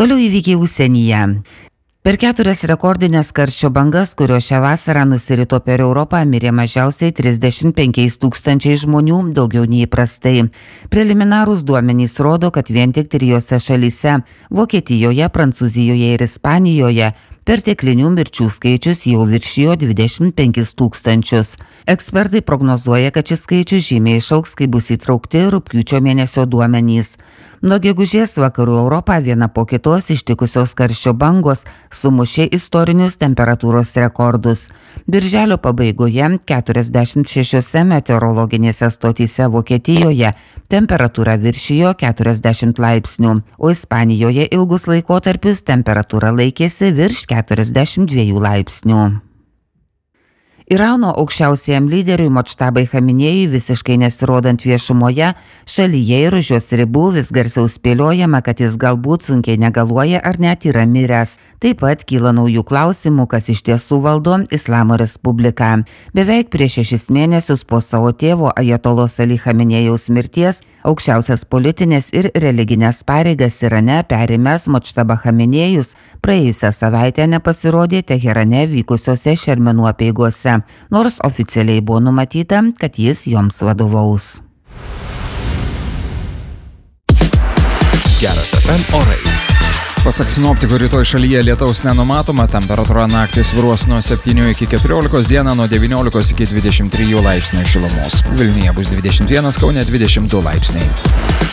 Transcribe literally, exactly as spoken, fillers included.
Toliau įvykiai užsienyje. Per keturias rekordinės karščio bangas, kurios šią vasarą nusirito per Europą, mirė mažiausiai trisdešimt penkiais tūkstančiai žmonių, daugiau nei įprastai. Preliminarūs duomenys rodo, kad vien tik trijose šalyse – Vokietijoje, Prancūzijoje ir Ispanijoje – perteklinių mirčių skaičius jau viršijo dvidešimt penkis tūkstančius. Ekspertai prognozuoja, kad šis skaičius žymiai išaugs, kai bus įtraukti rugpjūčio mėnesio duomenys. Nuo gegužės vakarų Europą viena po kitos ištikusios karščio bangos sumušė istorinius temperatūros rekordus. Birželio pabaigoje keturiasdešimt šešiose meteorologinėse stotyse Vokietijoje temperatūra viršijo keturiasdešimt laipsnių, o Ispanijoje ilgus laikotarpius temperatūra laikėsi virš keturiasdešimt dviejų laipsnių. Irano aukščiausiajam lyderiui Modžtabai Chamenėjui visiškai nesirodant viešumoje, šalyje ir už jos ribų vis garsiau spėliojama, kad jis galbūt sunkiai negaluoja ar net yra miręs. Taip pat kyla naujų klausimų, kas iš tiesų valdo Islamo Respubliką. Beveik prieš šešis mėnesius po savo tėvo ajatolos Ali Chamenėjaus mirties aukščiausias politinės ir religinės pareigas Irane perimęs Modžtaba Chamenėjus praėjusią savaitę nepasirodė Teherane vykusiose šermenų apeigose, nors oficialiai buvo numatyta, kad jis joms vadovaus. Geras F M orai. Pasak sinoptikų, rytoj šalyje lietaus nenumatoma, temperatūra naktį svyruos nuo septynių iki keturiolikos, dieną nuo devyniolikos iki dvidešimt trijų laipsnių šilumos. Vilniuje bus dvidešimt vienas, Kaune dvidešimt du laipsniai.